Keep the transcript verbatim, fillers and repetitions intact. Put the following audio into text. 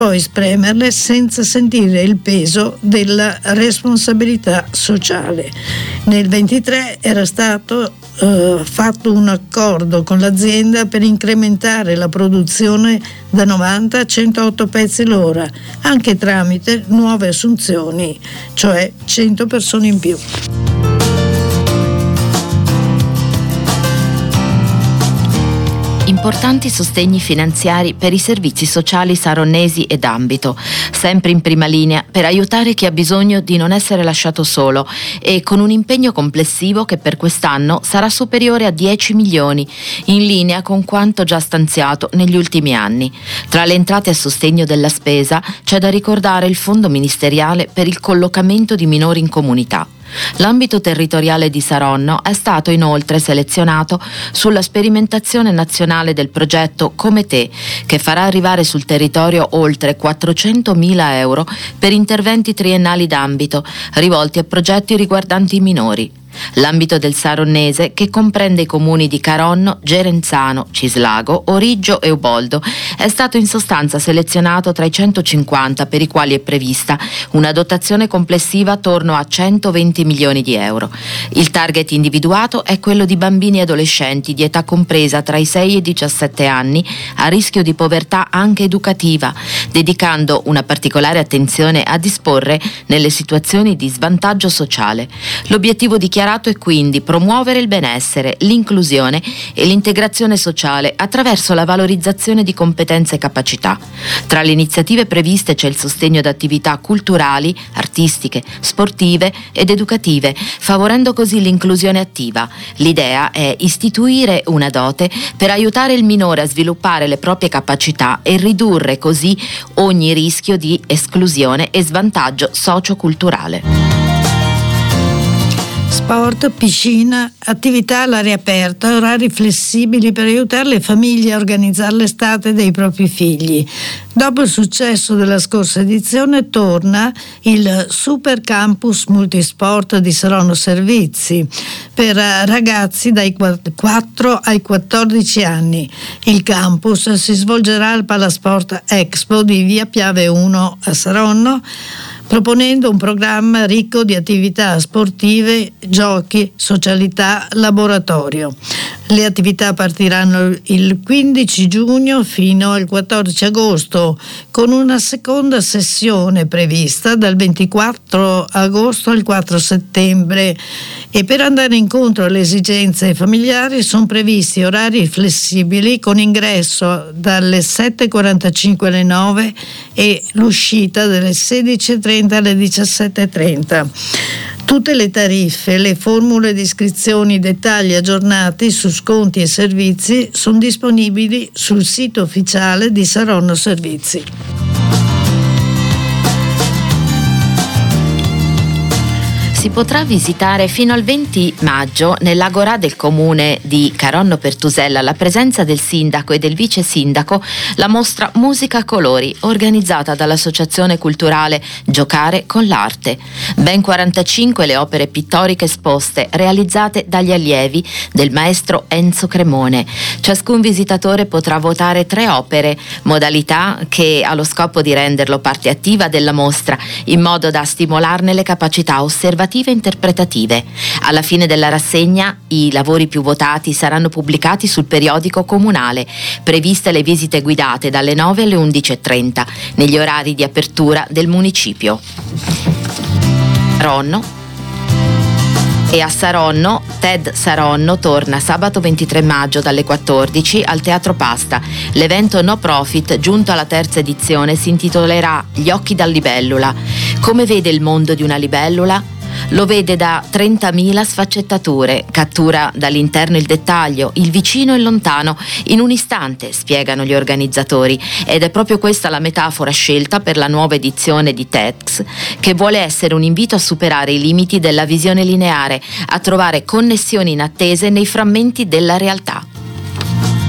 poi spremerle senza sentire il peso della responsabilità sociale. Nel ventitré era stato eh, fatto un accordo con l'azienda per incrementare la produzione da novanta a centootto pezzi l'ora, anche tramite nuove assunzioni, cioè cento persone in più. Importanti sostegni finanziari per i servizi sociali saronnesi ed ambito, sempre in prima linea per aiutare chi ha bisogno di non essere lasciato solo e con un impegno complessivo che per quest'anno sarà superiore a dieci milioni, in linea con quanto già stanziato negli ultimi anni. Tra le entrate a sostegno della spesa c'è da ricordare il fondo ministeriale per il collocamento di minori in comunità. L'ambito territoriale di Saronno è stato inoltre selezionato sulla sperimentazione nazionale del progetto Come Te, che farà arrivare sul territorio oltre quattrocentomila euro per interventi triennali d'ambito, rivolti a progetti riguardanti i minori. L'ambito del Saronnese, che comprende i comuni di Caronno, Gerenzano, Cislago, Origgio e Uboldo, è stato in sostanza selezionato tra i centocinquanta per i quali è prevista una dotazione complessiva attorno a centoventi milioni di euro. Il target individuato è quello di bambini e adolescenti di età compresa tra i sei e i diciassette anni a rischio di povertà anche educativa, dedicando una particolare attenzione a disporre nelle situazioni di svantaggio sociale. L'obiettivo dichiarato è quindi promuovere il benessere, l'inclusione e l'integrazione sociale attraverso la valorizzazione di competenze e capacità. Tra le iniziative previste c'è il sostegno ad attività culturali, artistiche, sportive ed educative, favorendo così l'inclusione attiva. L'idea è istituire una dote per aiutare il minore a sviluppare le proprie capacità e ridurre così ogni rischio di esclusione e svantaggio socioculturale. Sport, piscina, attività all'aria aperta, orari flessibili per aiutare le famiglie a organizzare l'estate dei propri figli. Dopo il successo della scorsa edizione torna il Super Campus Multisport di Saronno Servizi per ragazzi dai quattro ai quattordici anni. Il campus si svolgerà al Palasport Expo di Via Piave uno a Saronno, proponendo un programma ricco di attività sportive, giochi, socialità, laboratorio. Le attività partiranno il quindici giugno fino al quattordici agosto, con una seconda sessione prevista dal ventiquattro agosto al quattro settembre, e per andare incontro alle esigenze familiari sono previsti orari flessibili con ingresso dalle sette e quarantacinque alle nove e l'uscita dalle sedici e trenta alle diciassette e trenta. Tutte le tariffe, le formule di iscrizione, i dettagli aggiornati su sconti e servizi sono disponibili sul sito ufficiale di Saronno Servizi. Si potrà visitare fino al venti maggio nell'Agorà del comune di Caronno Pertusella, alla presenza del sindaco e del vice sindaco, la mostra Musica a colori, organizzata dall'associazione culturale Giocare con l'arte. Ben quarantacinque le opere pittoriche esposte, realizzate dagli allievi del maestro Enzo Cremone. Ciascun visitatore potrà votare tre opere, modalità che ha lo scopo di renderlo parte attiva della mostra, in modo da stimolarne le capacità osservative e interpretative. Alla fine della rassegna i lavori più votati saranno pubblicati sul periodico comunale, previste le visite guidate dalle nove alle undici e trenta negli orari di apertura del municipio. Saronno. E a Saronno, TED Saronno torna sabato ventitré maggio dalle quattordici al Teatro Pasta. L'evento no profit, giunto alla terza edizione, si intitolerà Gli occhi da libellula. Come vede il mondo di una libellula? Lo vede da trentamila sfaccettature, cattura dall'interno il dettaglio, il vicino e il lontano, in un istante, spiegano gli organizzatori, ed è proprio questa la metafora scelta per la nuova edizione di TEDx, che vuole essere un invito a superare i limiti della visione lineare, a trovare connessioni inattese nei frammenti della realtà.